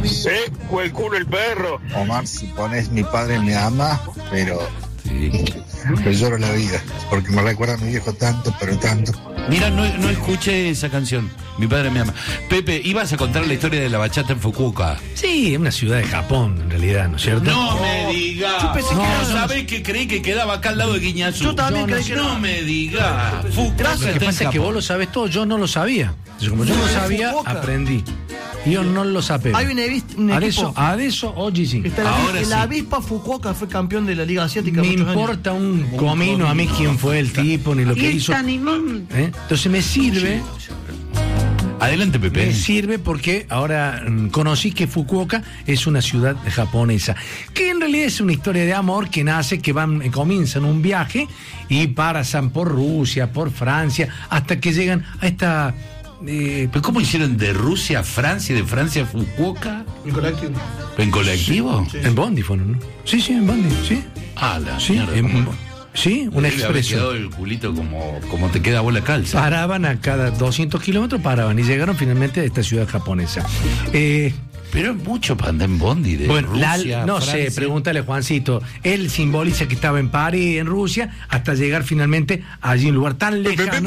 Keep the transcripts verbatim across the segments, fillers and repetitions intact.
Seco el culo el perro. Omar, si pones Mi padre me ama, pero... Sí. Pero lloro la vida, porque me recuerda a mi viejo tanto, pero tanto. Mira, no, no escuché esa canción. Mi padre me ama. Pepe, ibas a contar la historia de la bachata en Fukuoka. Sí, es una ciudad de Japón, en realidad, ¿no es cierto? No me digas. Yo pensé no, que no, era- sabés que creí que quedaba acá al lado de Guiñazú. Yo también no, creí que no no. me digas. Fukuoka Lo que está en pasa es que Japón. vos lo sabés todo, yo no lo sabía. Entonces, como yo no lo sabía, Fukuoka. aprendí. Yo no lo sabía. Hay un, evi- un Adesso, equipo. adesso, oggi sí. Está la, Ahora el sí. avispa Fukuoka fue campeón de la Liga Asiática. Me muchos años. importa un comino a mí quién fue el tipo ni lo que hizo. ¿Eh? Entonces me sirve, Adelante, Pepe. me sirve porque ahora mm, conocí que Fukuoka es una ciudad japonesa, que en realidad es una historia de amor que nace, que van, eh, comienzan un viaje y pasan por Rusia, por Francia, hasta que llegan a esta... eh, ¿Pero cómo hicieron de Rusia a Francia y de Francia a Fukuoka? En colectivo. ¿En colectivo? En Bondi fueron, ¿no? Sí, sí, en Bondi, sí. Ah, la Sí, mierda. en- ¿Cómo? sí, un Debe haber expreso. quedado el culito como, como te queda a vos la calza. Paraban a cada doscientos kilómetros, paraban y llegaron finalmente a esta ciudad japonesa. Eh, Pero es mucho para andar en Bondi de bueno, la- Rusia, no Francia. sé, pregúntale a Juancito. Él simboliza que estaba en París, en Rusia, hasta llegar finalmente allí, un lugar tan lejano.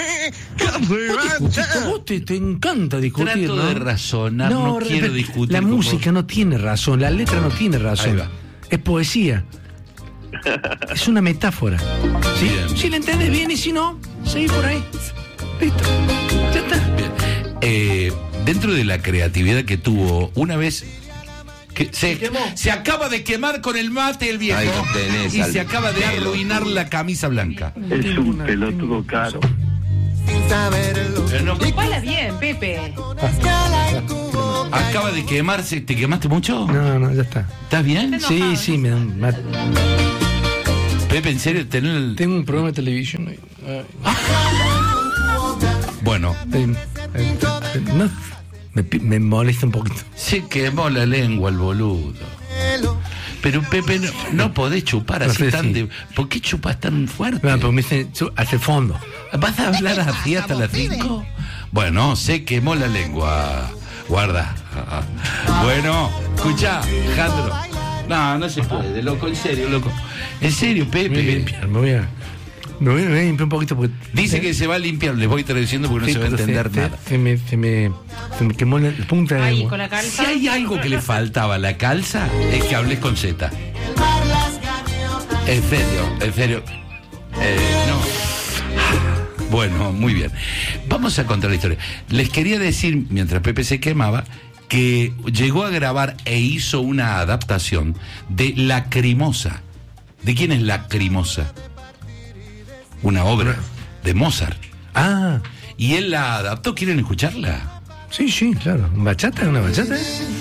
Justito, vos te, te encanta discutir, Trato ¿no? de razonar, no re- quiero re- discutir La con música vos. no tiene razón, la letra no tiene Ahí razón. va. Es poesía. Es una metáfora. ¿Sí? Bien. Si la entendés bien y si no, seguí por ahí. Listo. Ya está. Bien. Eh, dentro de la creatividad que tuvo, una vez que se, se acaba de quemar con el mate el viejo Ahí lo tenés, y al se acaba de pelo. arruinar la camisa blanca. Es un pelotudo caro. Eh, no, Hola bien, Pepe. acaba de quemarse. ¿Te quemaste mucho? No, no, ya está. ¿Estás bien? No, Sí, no, sí, me, me- Pepe, en serio, tener el... tengo un programa de televisión. Ay, Bueno, eh, eh, eh, no, me, pi- me molesta un poquito. se quemó la lengua el boludo. Pero Pepe, no, no podés chupar No así sé tan si- de... ¿Por qué chupas tan fuerte? No, pero me dicen su- hacia el fondo. ¿Vas a hablar así hasta las cinco? Bueno, se quemó la lengua. Guarda. Bueno, escucha, Jandro. No, no se puede, loco, en serio, loco. En serio, Me voy a Pepe. limpiar, me voy a, me voy a, me voy a limpiar un poquito porque... Dice que se va a limpiar, les voy traduciendo porque no Sí, se va a pero entender se, nada. Se me, se me, se me quemó la, la punta de la Ahí lengua. con la Si calza. hay algo que le faltaba a la calza, es que hables con Z. En serio, en serio. Eh, no. Bueno, muy bien. Vamos a contar la historia. Les quería decir, mientras Pepe se quemaba, que llegó a grabar e hizo una adaptación de Lacrimosa. ¿De quién es Lacrimosa? Una obra de Mozart. Ah, Y él la adaptó. ¿Quieren escucharla? sí, sí, claro. ¿Bachata? ¿Una bachata?